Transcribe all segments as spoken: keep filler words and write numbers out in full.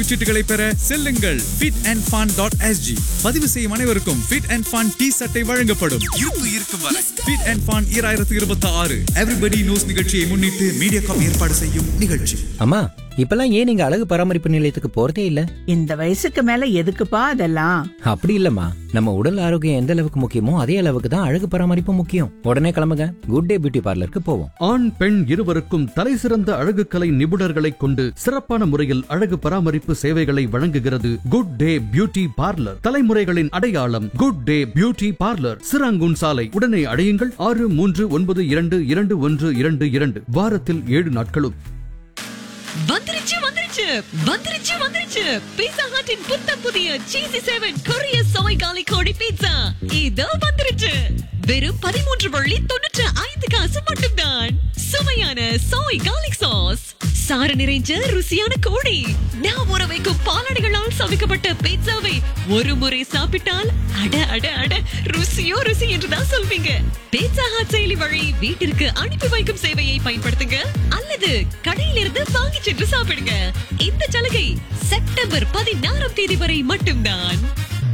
சீட்டுகளை பெற செல்லுங்கள் fit and fun dot s g. பதிவு செய்யும் அனைவருக்கும் Fit and Fun டி சட்டை வழங்கப்படும். இருப்பு இருக்கும் வரை Fit and Fun இரண்டாயிரத்து இருபத்தி ஆறு Everybody Knows நிகழ்ச்சியை முன்னிட்டு மீடியாகாம் ஏற்பாடு செய்யும் நிகழ்ச்சி. அம்மா, இப்பெல்லாம் ஏன் நீங்க அழகு பராமரிப்பு நிலையத்துக்கு போறதே இல்ல? இந்த வயசுக்கு மேல எதுக்குப்பா அதெல்லாம்? அப்படி இல்லம்மா, நம்ம உடல் ஆரோக்கியம் எந்த அளவுக்கு முக்கியமோ அதே அளவுக்கு தான் அழகு பராமரிப்பு முக்கியம். உடனே கிளம்புங்க, குட் டே பியூட்டி பார்லருக்கு போவோம். ஆண் பெண் இருவருக்கும் தலை சிறந்த அழகு கலை நிபுணர்களை கொண்டு சிறப்பான முறையில் அழகு பராமரிப்பு சேவைகளை வழங்குகிறது குட் டே பியூட்டி பார்லர். தலைமுறைகளின் அடையாளம் good day beauty parlour, Serangoon சாலை. உடனே அடையுங்கள் ஆறு மூன்று ஒன்பது இரண்டு இரண்டு ஒன்று இரண்டு இரண்டு. வாரத்தில் ஏழு நாட்களும். வந்துருச்சு வந்துருச்சு வந்துருச்சு வந்துருச்சு பீட்சா ஹட்டின் புத்தம் புதிய சீசி செவன் கொரிய சோய் காலி கோழி பீட்சா இதோ வந்துருச்சு. வெறும் பதிமூன்று வள்ளி தொண்ணூற்று ஐந்து காசு மட்டும்தான். சுவையான சோய் கார்லிக் சாஸ், சாறு நிறைஞ்ச ருசியான கோழி, நான் ஊற வைக்கும் பாலாடைகளால் சமைக்கப்பட்ட பீட்சாவை ஒரு முறை சாப்பிட்டால் அட அட அட ருசியோ ருசி என்றுதான் சொல்வீங்க. பீட்சா ஹட் செயலி வழி வீட்டிற்கு அனுப்பி வைக்கும் சேவையை பயன்படுத்துங்க அல்லது கடையிலிருந்து வாங்கி சென்று சாப்பிடுங்க. இந்த சலுகை செப்டம்பர் பதினாறாம் தேதி வரை மட்டும்தான்.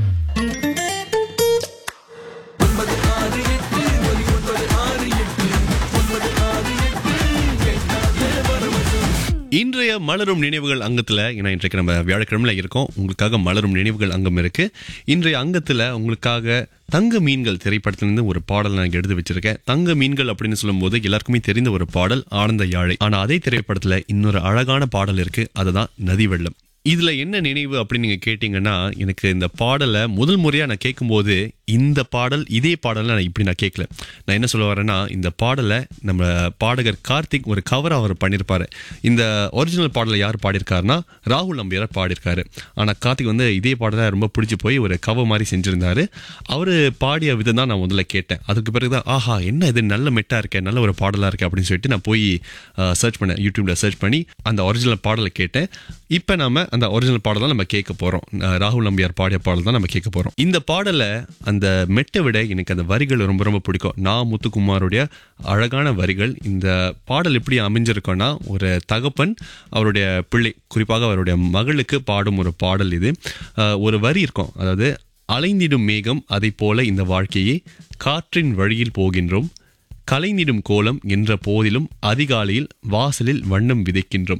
இன்றைய மலரும் நினைவுகள் அங்கத்துல, ஏன்னா இன்றைக்கு நம்ம வியாழக்கிழமையில இருக்கோம், உங்களுக்காக மலரும் நினைவுகள் அங்கம் இருக்கு. இன்றைய அங்கத்துல உங்களுக்காக தங்க மீன்கள் திரைப்படத்திலிருந்து ஒரு பாடல் நான் எடுத்து வச்சிருக்கேன். தங்க மீன்கள் அப்படின்னு சொல்லும் போது எல்லாருக்குமே தெரிந்த ஒரு பாடல் ஆனந்த யாழை. ஆனா அதே திரைப்படத்துல இன்னொரு அழகான பாடல் இருக்கு, அதுதான் நதி வெள்ளம். இதுல என்ன நினைவு அப்படின்னு நீங்க கேட்டீங்கன்னா, எனக்கு இந்த பாடலை முதல் முறையா நான் கேட்கும்போது இந்த பாடல் இதே பாடலை நான் இப்படி நான் கேட்கல. நான் என்ன சொல்ல வரேன்னா, இந்த பாடலை நம்ம பாடகர் கார்த்திக் ஒரு கவர் அவர் பண்ணியிருப்பாரு. இந்த ஒரிஜினல் பாடலை யார் பாடியிருக்காருன்னா ராகுல் நம்பியார் பாடியிருக்காரு. ஆனால் கார்த்திக் வந்து இதே பாடலை ரொம்ப பிடிச்சி போய் ஒரு கவர் மாதிரி செஞ்சிருந்தாரு. அவர் பாடிய விதம் தான் நான் முதல்ல கேட்டேன். அதுக்கு பிறகுதான் ஆஹா என்ன இது நல்ல மெட்டா இருக்கேன், நல்ல ஒரு பாடலாக இருக்கேன் அப்படின்னு சொல்லிட்டு நான் போய் சர்ச் பண்ணேன், யூடியூப்ல சர்ச் பண்ணி அந்த ஒரிஜினல் பாடலை கேட்டேன். இப்போ நாம அந்த ஒரிஜினல் பாடல் தான் நம்ம கேட்க போறோம். ராகுல் நம்பியார் பாடிய பாடல் தான் நம்ம கேட்க போறோம். இந்த பாடலை அந்த மெட்டை விட எனக்கு அந்த வரிகள் ரொம்ப ரொம்ப பிடிக்கும். நான் முத்துக்குமாருடைய அழகான வரிகள். இந்த பாடல் எப்படி அமைஞ்சிருக்கோன்னா, ஒரு தகப்பன் அவருடைய பிள்ளை, குறிப்பாக அவருடைய மகளுக்கு பாடும் ஒரு பாடல் இது. ஒரு வரி இருக்கும், அதாவது அலைந்திடும் மேகம் அதை போல இந்த வாழ்க்கையே, காற்றின் வழியில் போகின்றோம், கலைந்திடும் கோலம் என்ற போதிலும் அதிகாலையில் வாசலில் வண்ணம் விதைக்கின்றோம்.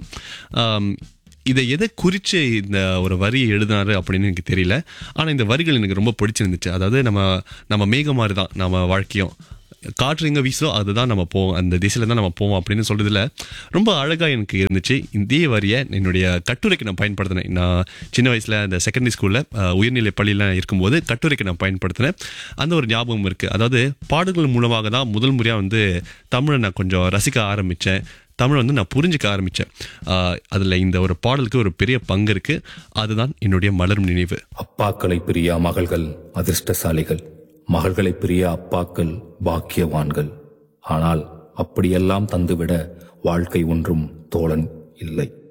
இதை எதை குறித்து இந்த ஒரு வரியை எழுதினாரு அப்படின்னு எனக்கு தெரியல. ஆனால் இந்த வரிகள் எனக்கு ரொம்ப பிடிச்சிருந்துச்சு. அதாவது நம்ம நம்ம மேகம் மாதிரி தான் நம்ம வாழ்க்கையும், காற்று எங்கே வீசோ அதுதான் நம்ம போவோம், அந்த திசையில் தான் நம்ம போவோம் அப்படின்னு சொல்கிறதுல ரொம்ப அழகாக எனக்கு இருந்துச்சு. இதே வரியை என்னுடைய கட்டுரைக்கு நான் பயன்படுத்தினேன். நான் சின்ன வயசில் அந்த செகண்டரி ஸ்கூலில் உயர்நிலை பள்ளியில் இருக்கும்போது கட்டுரைக்கு நான் பயன்படுத்தினேன். அந்த ஒரு ஞாபகம் இருக்குது. அதாவது பாடல்கள் மூலமாக தான் முதல் முறையாக வந்து தமிழை நான் கொஞ்சம் ரசிக்க ஆரம்பித்தேன். தமிழ் வந்து நான் புரிஞ்சுக்க ஆரம்பித்தேன். அதில் இந்த ஒரு பாடலுக்கு ஒரு பெரிய பங்கு இருக்குது. அதுதான் என்னுடைய மலரும் நினைவு. அப்பாக்களை பிரியா மகள்கள் அதிர்ஷ்டசாலிகள், மகள்களை பிரிய அப்பாக்கள் பாக்கியவான்கள். ஆனால் அப்படியெல்லாம் தந்துவிட வாழ்க்கை ஒன்றும் தோழன் இல்லை.